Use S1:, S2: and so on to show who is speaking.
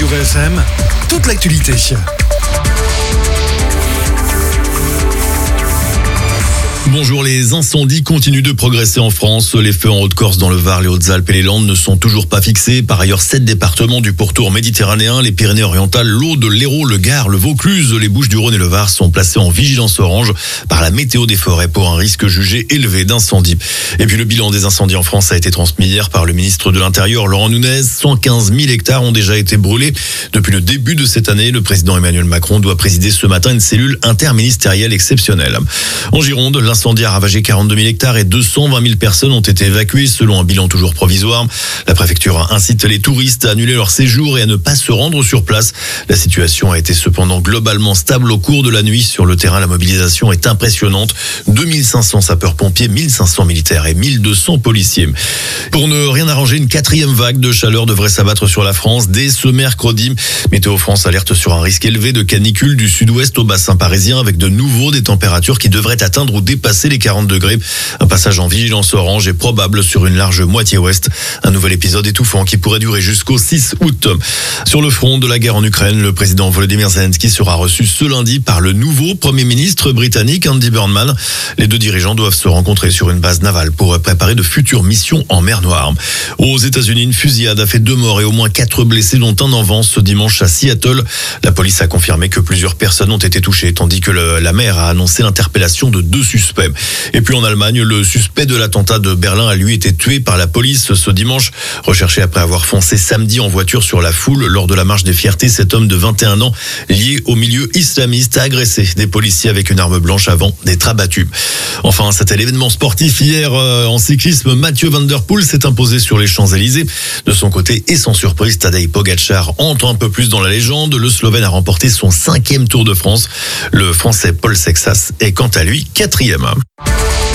S1: Radio VFM, toute l'actualité.
S2: Bonjour, les incendies continuent de progresser en France. Les feux en Haute-Corse, dans le Var, les Hautes-Alpes et les Landes ne sont toujours pas fixés. Par ailleurs, 7 départements du pourtour méditerranéen, les Pyrénées-Orientales, l'Aude, l'Hérault, le Gard, le Vaucluse, les Bouches-du-Rhône et le Var sont placés en vigilance orange par la météo des forêts pour un risque jugé élevé d'incendie. Et puis le bilan des incendies en France a été transmis hier par le ministre de l'Intérieur, Laurent Nunez. 115 000 hectares ont déjà été brûlés. Depuis le début de cette année, le président Emmanuel Macron doit présider ce matin une cellule interministérielle exceptionnelle. En Gironde, l'incendie a ravagé 42 000 hectares et 220 000 personnes ont été évacuées selon un bilan toujours provisoire. La préfecture incite les touristes à annuler leur séjour et à ne pas se rendre sur place. La situation a été cependant globalement stable au cours de la nuit. Sur le terrain, la mobilisation est impressionnante. 2500 sapeurs-pompiers, 1500 militaires et 1200 policiers. Pour ne rien arranger, une 4e vague de chaleur devrait s'abattre sur la France dès ce mercredi. Météo France alerte sur un risque élevé de canicule du sud-ouest au bassin parisien avec de nouveau des températures qui devraient atteindre ou dépasser les 40 degrés. Un passage en vigilance orange est probable sur une large moitié ouest. Un nouvel épisode étouffant qui pourrait durer jusqu'au 6 août. Sur le front de la guerre en Ukraine, le président Volodymyr Zelensky sera reçu ce lundi par le nouveau Premier ministre britannique Andy Burnham. Les deux dirigeants doivent se rencontrer sur une base navale pour préparer de futures missions en mer Noire. Aux États-Unis, une fusillade a fait 2 morts et au moins 4 blessés, dont un en vent ce dimanche à Seattle. La police a confirmé que plusieurs personnes ont été touchées, tandis que la maire a annoncé l'interpellation de 2 suspects. Et puis en Allemagne, le suspect de l'attentat de Berlin a lui été tué par la police ce dimanche. Recherché après avoir foncé samedi en voiture sur la foule lors de la marche des fiertés, cet homme de 21 ans, lié au milieu islamiste, a agressé des policiers avec une arme blanche avant d'être abattu. Enfin, c'était l'événement sportif hier en cyclisme. Mathieu Van Der Poel s'est imposé sur les Champs-Élysées. De son côté, et sans surprise, Tadej Pogačar entre un peu plus dans la légende. Le Slovène a remporté son 5e Tour de France. Le Français Paul Sexas est quant à lui 4e.